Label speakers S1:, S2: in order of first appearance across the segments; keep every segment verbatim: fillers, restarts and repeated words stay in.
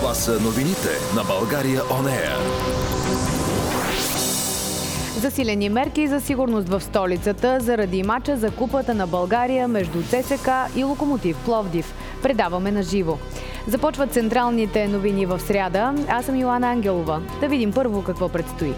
S1: Това са новините на България Он Еър.
S2: Засилени мерки за сигурност в столицата заради мача за Купата на България между ЦСКА и Локомотив Пловдив. Предаваме на живо. Започват централните новини в сряда. Аз съм Йоана Ангелова. Да видим първо какво предстои.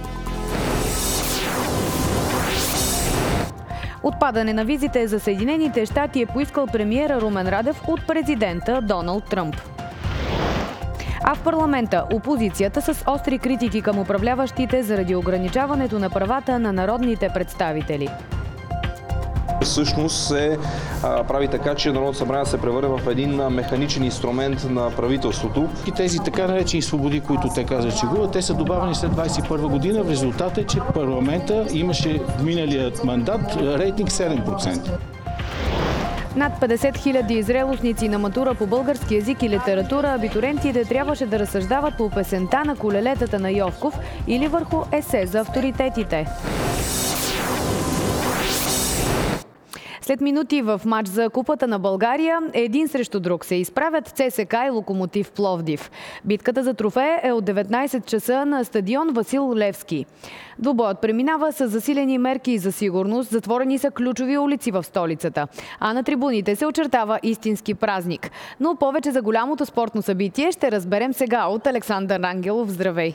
S2: Отпадане на визите за Съединените щати е поискал премиера Румен Радев от президента Доналд Тръмп. А в парламента опозицията с остри критики към управляващите заради ограничаването на правата на народните представители.
S3: Всъщност се а, прави така, че Народното събрание се превърне в един механичен инструмент на правителството.
S4: И тези така наречени свободи, които те казват, че губят, те са добавени след двадесет и първа година. В резултат е, че парламента имаше в миналият мандат рейтинг седем процента.
S2: Над петдесет хиляди зрелостници на матура по български език и литература абитуриентите трябваше да разсъждават по песента на колелетата на Йовков или върху есе за авторитетите. След минути в матч за Купата на България един срещу друг се изправят ЦСКА и Локомотив Пловдив. Битката за трофея е от деветнадесет часа на стадион Васил Левски. Двубоят преминава с засилени мерки за сигурност, затворени са ключови улици в столицата. А на трибуните се очертава истински празник. Но повече за голямото спортно събитие ще разберем сега от Александър Ангелов. Здравей!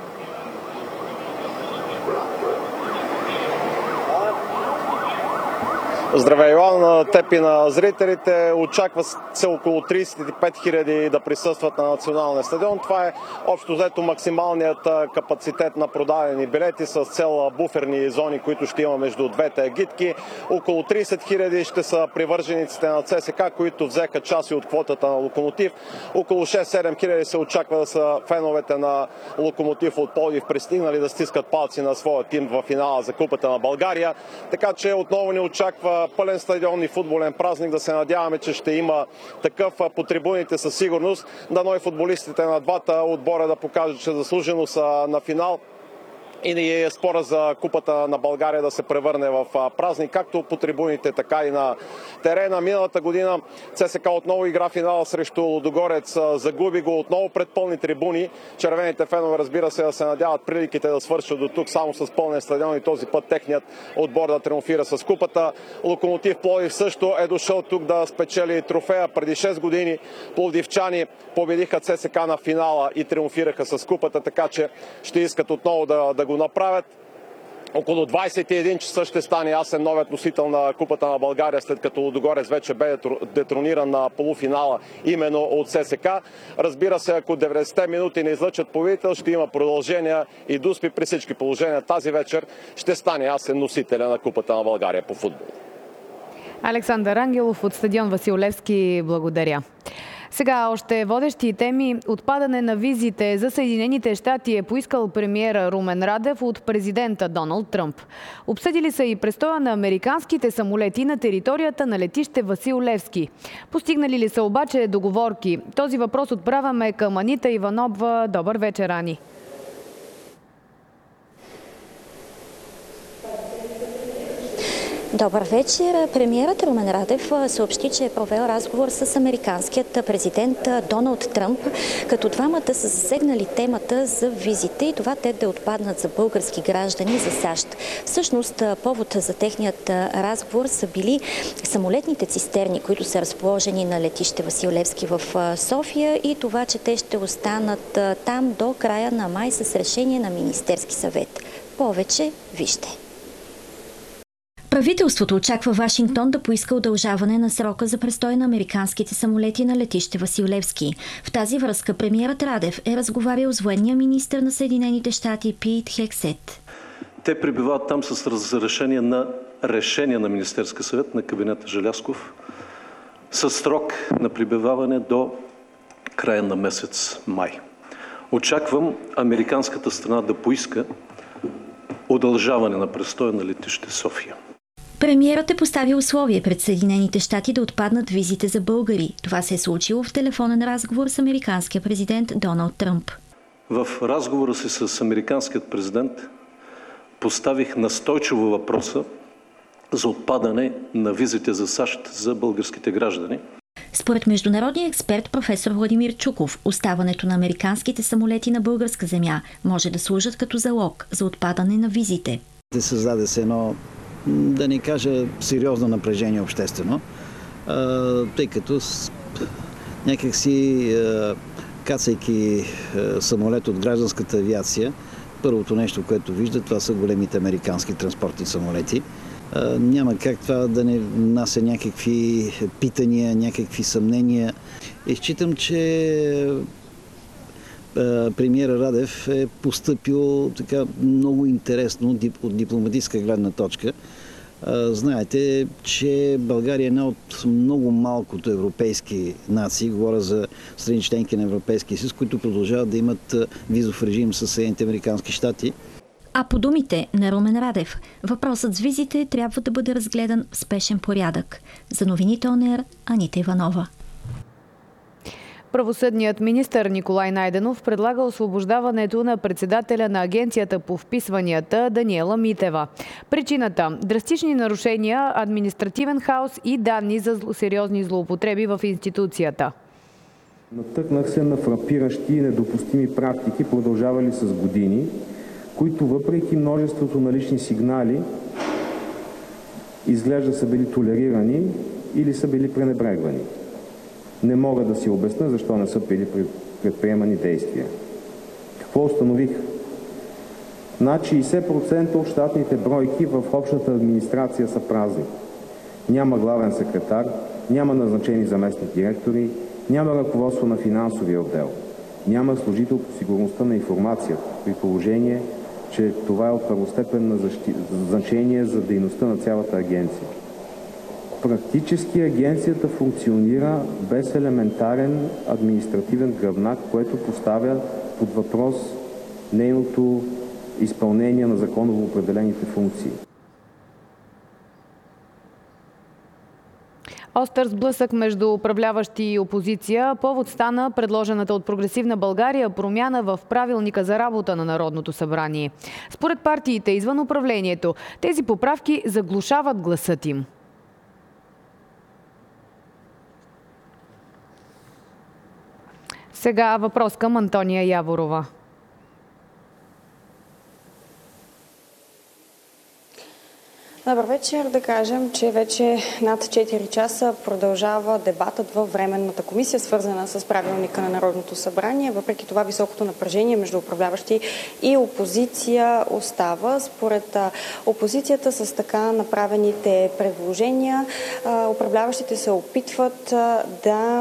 S5: Здравей, Йоан, на теб и на зрителите. Очаква се около тридесет и пет хиляди да присъстват на националния стадион. Това е общо взето максималният капацитет на продадени билети с цел буферни зони, които ще има между двете агитки. Около тридесет хиляди ще са привържениците на ЦСКА, които взеха части от квотата на Локомотив. Около шест-седем хиляди се очаква да са феновете на Локомотив от Пловдив, пристигнали да стискат палци на своя тим в финала за Купата на България. Така че отново ни очаква пълен стадион и футболен празник. Да се надяваме, че ще има такъв по трибуните със сигурност. Дано и футболистите на двата отбора да покажат, че заслужено са на финал. И спора за Купата на България да се превърне в празник, както по трибуните, така и на терена. Миналата година ЦСКА отново игра финал срещу Лудогорец. Загуби го отново пред пълни трибуни. Червените фенове, разбира се, да се надяват приликите да свършат до тук само с пълния стадион и този път техният отбор да триумфира с Купата. Локомотив Пловдив също е дошъл тук да спечели трофея. Преди шест години пловдивчани победиха ЦСКА на финала и триумфираха с Купата, така че ще искат отново да, да го направят. Около двадесет и един часа ще стане ясен новият носител на Купата на България, след като Лудогорец вече бе детрониран на полуфинала именно от ЦСКА. Разбира се, ако деветдесетте минути не излъчат победител, ще има продължения и дуспи. При всички положения тази вечер ще стане ясен носителя на Купата на България по футбол.
S2: Александър Ангелов от стадион Васил Левски, благодаря. Сега още водещи теми. Отпадане на визите за Съединените щати е поискал премиера Румен Радев от президента Доналд Тръмп. Обсъдили са и престоя на американските самолети на територията на летище Васил Левски. Постигнали ли са обаче договорки? Този въпрос отправяме към Анита Иванова. Добър вечер, Ани.
S6: Добър вечер. Премиерът Румен Радев съобщи, че е провел разговор с американският президент Доналд Тръмп, като двамата са засегнали темата за визите и това те да отпаднат за български граждани за САЩ. Всъщност, повод за техният разговор са били самолетните цистерни, които са разположени на летище Васил Левски в София и това, че те ще останат там до края на май с решение на Министерски съвет. Повече вижте. Правителството очаква Вашингтон да поиска удължаване на срока за престой на американските самолети на летище Васил Левски. В тази връзка премиерът Радев е разговарял с военния министър на Съединените щати Пит Хексет.
S7: Те пребивават там с разрешение на решение на Министерския съвет на кабинета Желязков с срок на пребиваване до края на месец май. Очаквам американската страна да поиска удължаване на престоя на летище София.
S6: Премиерът е поставил условие пред Съединените щати да отпаднат визите за българи. Това се е случило в телефонен разговор с американския президент Доналд Тръмп.
S7: В разговора си с американският президент поставих настойчиво въпроса за отпадане на визите за САЩ за българските граждани.
S6: Според международния експерт професор Владимир Чуков, оставането на американските самолети на българска земя може да служат като залог за отпадане на визите.
S8: Те създаде се едно, да не кажа, сериозно напрежение обществено, тъй като някакси кацайки самолет от гражданската авиация, първото нещо, което вижда, това са големите американски транспортни самолети. Няма как това да не внася някакви питания, някакви съмнения. И считам, че премиера Радев е постъпил така много интересно от дипломатическа гледна точка. Знаете, че България е една от много малкото европейски нации, говоря за страни членки на Европейския съюз, които продължават да имат визов режим със Съединените американски щати.
S6: А по думите на Румен Радев, въпросът с визите трябва да бъде разгледан в спешен порядък. За новините Он Еър, Анита Иванова.
S2: Правосъдният министър Николай Найденов предлага освобождаването на председателя на Агенцията по вписванията Даниела Митева. Причината – драстични нарушения, административен хаос и данни за сериозни злоупотреби в институцията.
S9: Натъкнах се на фрапиращи и недопустими практики, продължавали с години, които въпреки множеството налични сигнали изглежда са били толерирани или са били пренебрегвани. Не мога да си обясня защо не са били предприемани действия. Какво установих? Над шейсет процента от щатните бройки в общата администрация са празни. Няма главен секретар, няма назначени заместник директори, няма ръководство на финансовия отдел, няма служител по сигурността на информацията, при положение, че това е от първостепенно значение за дейността на цялата агенция. Практически агенцията функционира без елементарен административен гръбнак, което поставя под въпрос нейното изпълнение на законово определените функции.
S2: Остър сблъсък между управляващи и опозиция повод стана предложената от Прогресивна България промяна в правилника за работа на Народното събрание. Според партиите извън управлението, тези поправки заглушават гласът им. Сега въпрос към Антония Яворова.
S10: Добър вечер. Да кажем, че вече над четири часа продължава дебатът във Временната комисия, свързана с правилника на Народното събрание. Въпреки това високото напрежение между управляващи и опозиция остава. Според опозицията с така направените предложения, управляващите се опитват да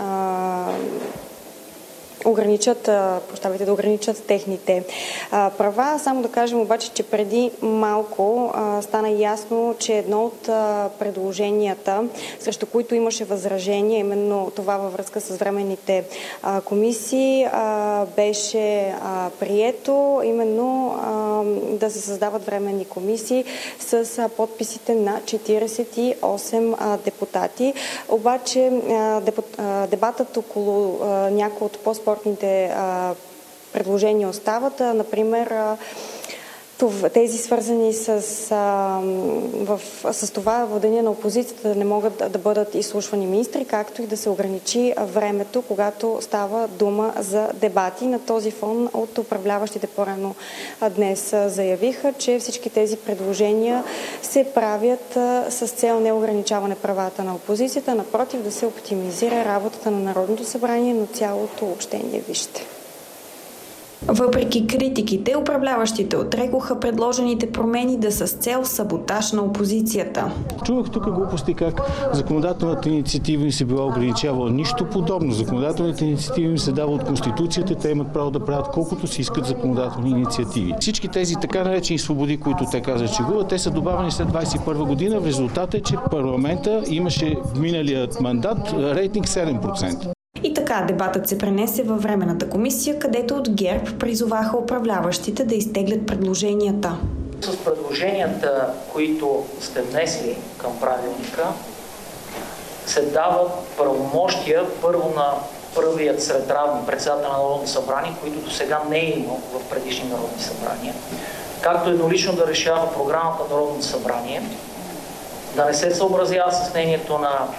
S10: ограничат, прощавайте, да ограничат техните а, права. Само да кажем обаче, че преди малко а, стана ясно, че едно от а, предложенията, срещу които имаше възражение, именно това във връзка с временните а, комисии, а, беше а, прието, именно а, да се създават временни комисии с а, подписите на четиридесет и осем а, депутати. Обаче а, депут, а, дебатът около а, някои от по-спортните предложения остават. Например, тези свързани с, а, в, с това в деня на опозицията да не могат да бъдат изслушвани министри, както и да се ограничи времето, когато става дума за дебати. На този фон от управляващите по-рано днес заявиха, че всички тези предложения се правят а, с цел не ограничаване правата на опозицията, напротив да се оптимизира работата на Народното събрание на цялото общение. Вижте.
S11: Въпреки критиките, управляващите отрекоха предложените промени да са с цел саботаж на опозицията.
S4: Чувах тук глупости как законодателната инициатива им се била ограничавала. Нищо подобно. Законодателните инициативи им се дава от Конституцията. Те имат право да правят колкото си искат законодателни инициативи. Всички тези така наречени свободи, които те казват, че губят, те са добавени след двадесет и първа година. В резултат е, че парламента имаше в миналият мандат рейтинг седем процента.
S11: И така дебатът се пренесе във Временната комисия, където от ГЕРБ призоваха управляващите да изтеглят предложенията.
S12: С предложенията, които сте внесли към правилника, се дават правомощия първо на първият сред равни председател на Народното събрание, които до сега не е имал в предишни народни събрания, както еднолично да решава програмата на Народното събрание, да не се съобразява с мнението на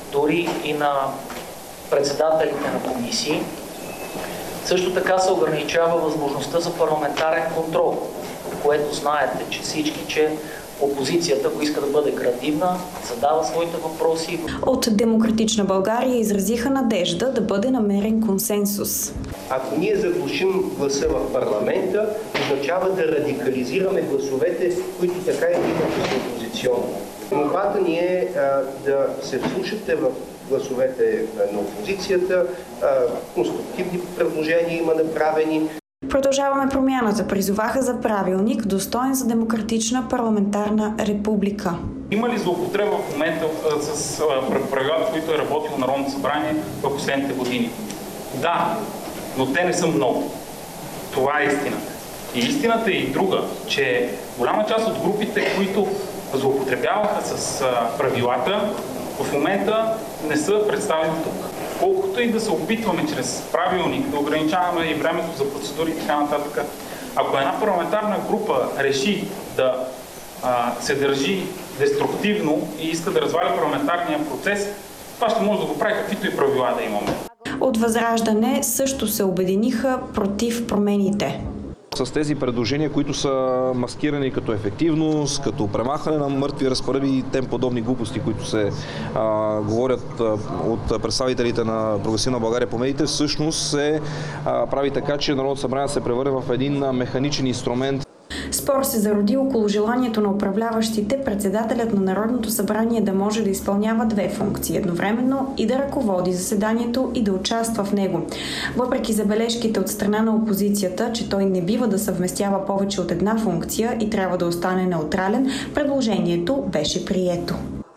S12: дори и на председателите на комисии. Също така се ограничава възможността за парламентарен контрол, което знаете, че всички, че опозицията, ако иска да бъде градивна, задава своите въпроси.
S11: От Демократична България изразиха надежда да бъде намерен консенсус.
S13: Ако ние заглушим гласа в парламента, означава да радикализираме гласовете, които така и имат са опозиционни. Молбата ни е а, да се вслушате в гласовете на опозицията, а, конструктивни предложения има направени.
S11: Продължаваме промяната. Призоваха за правилник, достоен за демократична парламентарна република.
S14: Има ли злоупотреба в момента с правилата, които е работило Народното събрание в последните години? Да, но те не са много. Това е истината. И истината е и друга, че голяма част от групите, които злоупотребяваха с правилата, в момента не са представени тук. Колкото и да се опитваме чрез правилник да ограничаваме и времето за процедури и така нататък, ако една парламентарна група реши да а, се държи деструктивно и иска да разваля парламентарния процес, това ще може да го прави каквито и правила да имаме.
S11: От Възраждане също се обединиха против промените.
S3: С тези предложения, които са маскирани като ефективност, като премахване на мъртви разпоредби и тем подобни глупости, които се а, говорят а, от представителите на Прогресивна България по медиите, всъщност се а, прави така, че Народното събрание се превърне в един механичен инструмент.
S11: Спор се зароди около желанието на управляващите председателят на Народното събрание да може да изпълнява две функции едновременно и да ръководи заседанието и да участва в него. Въпреки забележките от страна на опозицията, че той не бива да съвместява повече от една функция и трябва да остане неутрален, предложението беше прието.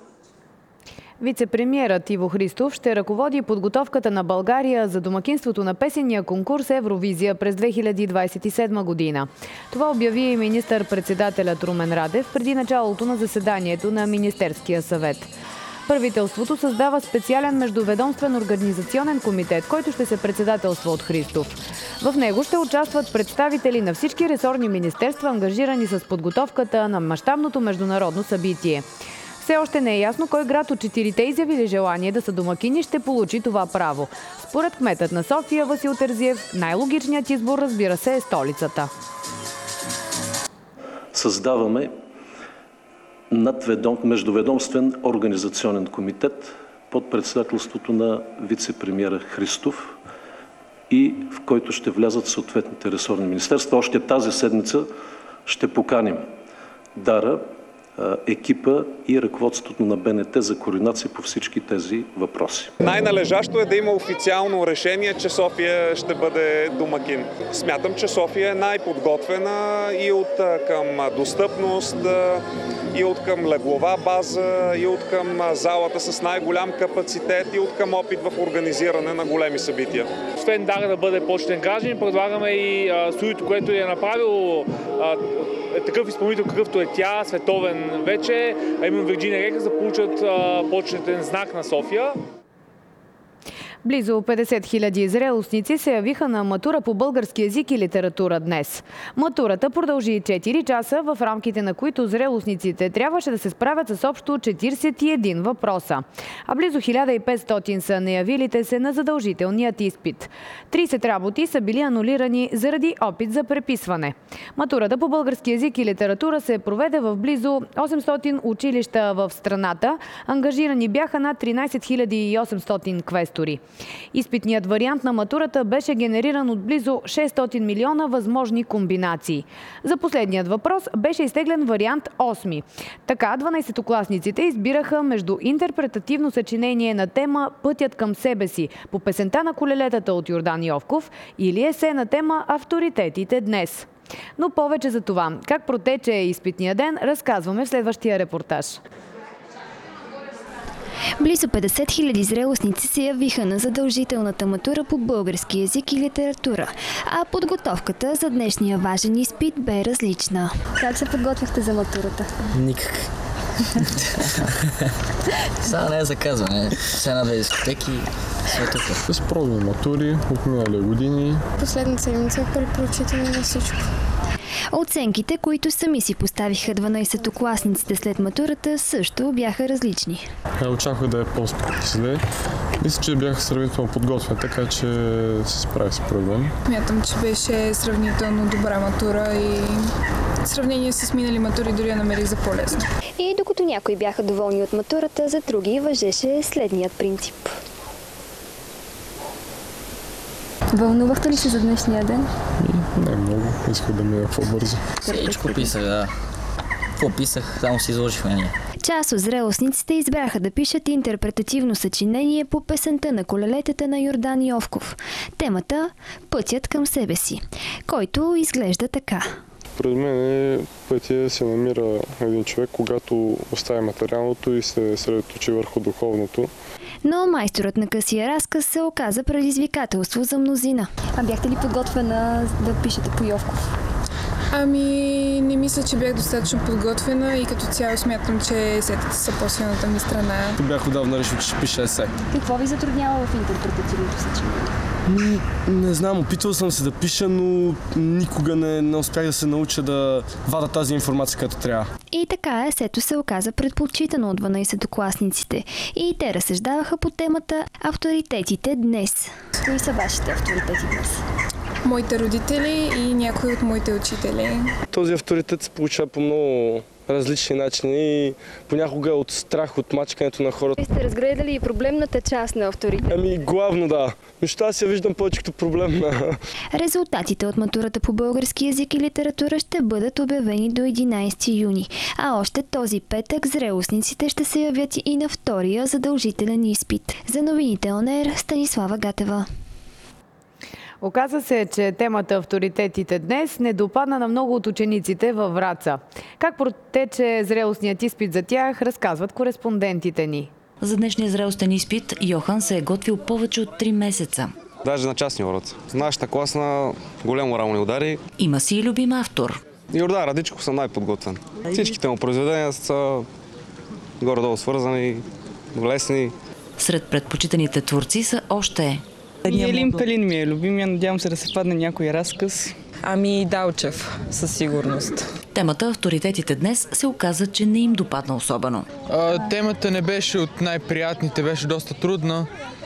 S2: Вице-премиерът Иво Христов ще ръководи подготовката на България за домакинството на песенния конкурс Евровизия през две хиляди двадесет и седма година. Това обяви и министър-председателят Румен Радев преди началото на заседанието на Министерския съвет. Правителството създава специален междуведомствен организационен комитет, който ще се председателства от Христов. В него ще участват представители на всички ресорни министерства, ангажирани с подготовката на мащабното международно събитие. Все още не е ясно кой град от четирите изявили желание да са домакини ще получи това право. Според кметът на София Васил Терзиев, най-логичният избор, разбира се, е столицата.
S7: Създаваме надведом... междуведомствен организационен комитет под председателството на вице-премиера Христов и в който ще влязат съответните ресорни министерства. Още тази седмица ще поканим Дара, екипа и ръководството на Б Н Т за координация по всички тези въпроси.
S15: Най-належащо е да има официално решение, че София ще бъде домакин. Смятам, че София е най-подготвена и от към достъпност, и от към леглова база, и от към залата с най-голям капацитет, и от към опит в организиране на големи събития.
S16: Освен Дара да бъде почетен гражданин, предлагаме и студиото, което е направило е такъв изпълнител, какъвто е тя, световен вече, а именно Вирджиния Рекърдс, да получат почетен знак на София.
S2: Близо петдесет хиляди зрелостници се явиха на матура по български език и литература днес. Матурата продължи четири часа, в рамките на които зрелостниците трябваше да се справят с общо четиридесет и един въпроса. А близо хиляда и петстотин са неявилите се на задължителният изпит. тридесет работи са били анулирани заради опит за преписване. Матурата по български език и литература се проведе в близо осемстотин училища в страната. Ангажирани бяха над тринадесет хиляди и осемстотин квестори. Изпитният вариант на матурата беше генериран от близо шестстотин милиона възможни комбинации. За последният въпрос беше изтеглен вариант осми. Така дванадесетокласниците избираха между интерпретативно съчинение на тема "Пътят към себе си" по песента на колелетата от Йордан Йовков или есе на тема "Авторитетите днес". Но повече за това, как протече изпитния ден, разказваме в следващия репортаж.
S17: Близо петдесет хиляди зрелостници се явиха на задължителната матура по български език и литература, а подготовката за днешния важен изпит бе различна.
S18: Как се подготвихте за матурата?
S19: Никак. Сега не е заказване. Все на две дискотеки сме тук.
S20: С пробни матури от минали години.
S18: Последната седмица е препрочитане на всичко.
S17: Оценките, които сами си поставиха дванайсетокласниците след матурата, също бяха различни.
S20: Очаквах да е по-зле. Мисля, че бях сравнително подготвен, така че се справих с проблем.
S21: Смятам, че беше сравнително добра матура и в сравнение с минали матури дори я намерих за по-лесно.
S18: И докато някои бяха доволни от матурата, за други важеше следният принцип. Вълнувахте ли се за днешния ден?
S20: Не много. Исках да ми е по-бързо.
S19: Всичко писах, да. Какво писах, само си изложихме ние.
S17: Част от зрелостниците избраха да пишат интерпретативно съчинение по песента на колелетата на Йордан Йовков. Темата «Пътят към себе си», който изглежда така.
S20: Пред мен пътя се намира един човек, когато остави материалното и се средоточи върху духовното.
S17: Но майсторът на късия разказ се оказа предизвикателство за мнозина.
S18: А бяхте ли подготвена да пишете по Йовков?
S21: Ами, не мисля, че бях достатъчно подготвена и като цяло смятам, че есетата са по-силната ми страна.
S22: Бях отдавна решил, че ще пиша есе.
S18: Какво ви затруднява в интерпретативното съчинение?
S22: Не знам, опитвал съм се да пиша, но никога не, не успях да се науча да вада тази информация, като трябва.
S17: И така есето се оказа предпочитано от дванайсетокласниците. И те разсъждаваха по темата «Авторитетите днес».
S18: Кои са вашите авторитети днес?
S21: Моите родители и някои от моите учители.
S22: Този авторитет се получава по много различни начини и понякога от страх от мачкането на хората.
S18: Сте разгледали и проблемната част на авторитет?
S22: Ами главно да. Неща аз я виждам повече като проблемна.
S17: Резултатите от матурата по български език и литература ще бъдат обявени до единайсети юни. А още този петък зрелостниците ще се явят и на втория задължителен изпит. За новините Он Ер, Станислава Гатева.
S2: Оказа се, че темата «Авторитетите днес» не допадна на много от учениците във Враца. Как протече зрелостният изпит за тях, разказват кореспондентите ни.
S23: За днешния зрелостен изпит Йохан се е готвил повече от три месеца.
S24: Даже на частни уроци. Нашата класна голям морал ни удари.
S23: Има си и любим автор.
S24: Йордан Радичков съм най-подготвен. Всичките му произведения са горе-долу свързани, лесни.
S23: Сред предпочитаните творци са още
S25: Елин Пелин ми е любимия, надявам се да се падне някой разказ.
S26: Ами Далчев, със сигурност.
S23: Темата «Авторитетите днес» се оказа, че не им допадна особено.
S27: А, темата не беше от най-приятните, беше доста трудна.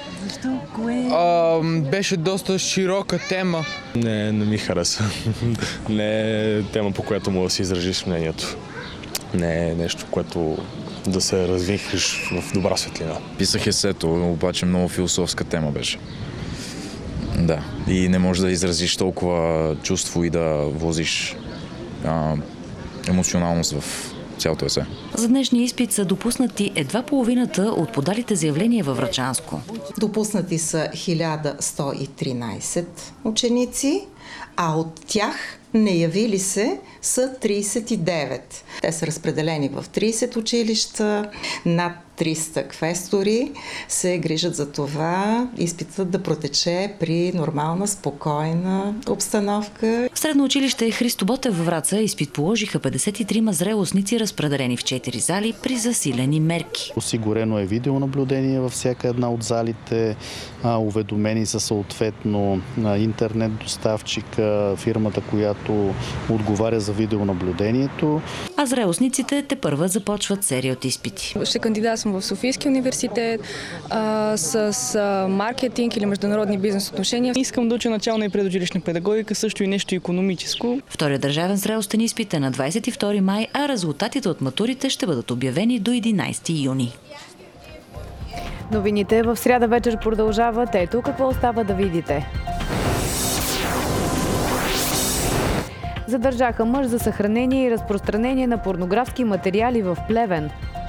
S27: А, беше доста широка тема.
S28: Не, не ми хареса. Не е тема, по която мога да си изразиш мнението. Не е нещо, което да се развихаш в добра светлина.
S29: Писах есето, обаче много философска тема беше. Да, и не можеш да изразиш толкова чувство и да возиш а, емоционалност в цялото есе.
S23: За днешния изпит са допуснати едва половината от подалите заявления във Врачанско.
S30: Допуснати са хиляда сто и тринайсет ученици, а от тях не явили се са трийсет и девет. Те са разпределени в трийсет училища, над триста квестори се грижат за това изпитът да протече при нормална, спокойна обстановка.
S23: В средно училище Христо Ботев във Враца изпит положиха петдесет и трима зрелостници, разпределени в четири зали при засилени мерки.
S4: Осигурено е видеонаблюдение във всяка една от залите, а, уведомени са съответно на интернет доставчика, фирмата, която отговаря за видеонаблюдението.
S23: А зрелостниците тепърва започват серия от изпити.
S21: Ще кандидатствам в Софийския университет а, с а, маркетинг или международни бизнес отношения.
S25: Искам да уча начална и предучилищна педагогика, също и нещо икономическо.
S23: Вторият държавен зрелостен изпит е на двайсет и втори май, а резултатите от матурите ще бъдат обявени до единайсети юни.
S2: Новините в сряда вечер продължават. Ето какво остава да видите. Задържаха мъж за съхранение и разпространение на порнографски материали в Плевен.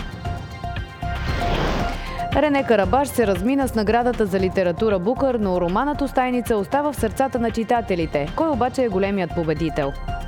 S2: Рене Карабаш се размина с наградата за литература Букър, но романът "Остайница" остава в сърцата на читателите. Кой обаче е големият победител?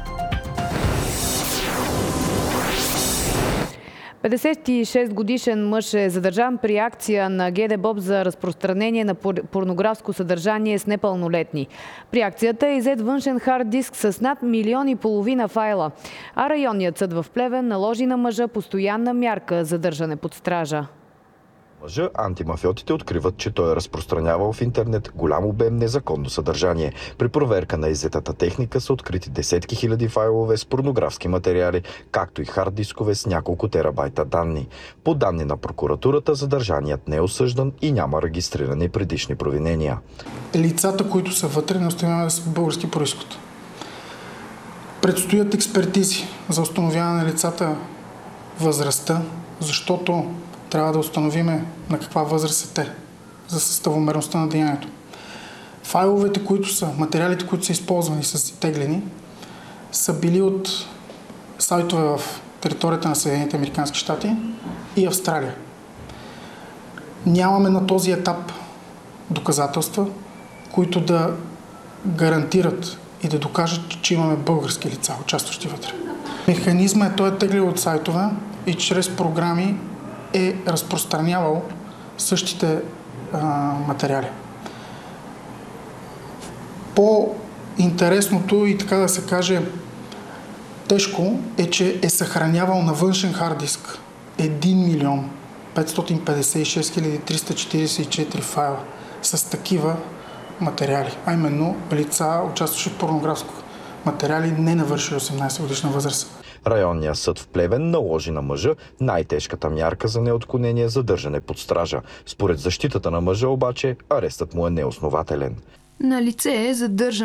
S2: петдесет и шест годишен мъж е задържан при акция на ГДБОП за разпространение на порнографско съдържание с непълнолетни. При акцията е иззет външен хард диск с над милион и половина файла, а районният съд в Плевен наложи на мъжа постоянна мярка задържане под стража.
S1: Мъжа антимафиотите откриват, че той е разпространявал в интернет голям обем незаконно съдържание. При проверка на иззетата техника са открити десетки хиляди файлове с порнографски материали, както и хард-дискове с няколко терабайта данни. По данни на прокуратурата, задържаният не е осъждан и няма регистрирани предишни провинения.
S3: Лицата, които са вътре, не установяваме да са български произход. Предстоят експертизи за установяване на лицата възрастта, защото трябва да установиме на каква възраст са те за съставомерността на деянието. Файловете, които са, материалите, които са използвани, са изтеглени, са били от сайтове в територията на Съединените американски щати и Австралия. Нямаме на този етап доказателства, които да гарантират и да докажат, че имаме български лица, участващи вътре. Механизмът е, той е теглил от сайтове и чрез програми е разпространявал същите а, материали. По-интересното и така да се каже тежко е, че е съхранявал на външен хард диск един милион петстотин петдесет и шест хиляди триста четиридесет и четири файла с такива материали, а именно лица, участващи в порнографско материали, не навършили осемнадесет годишна възраст.
S1: Районният съд в Плевен наложи на мъжа най-тежката мярка за неотклонение задържане под стража. Според защитата на мъжа обаче, арестът му е неоснователен.
S5: На лице е задържан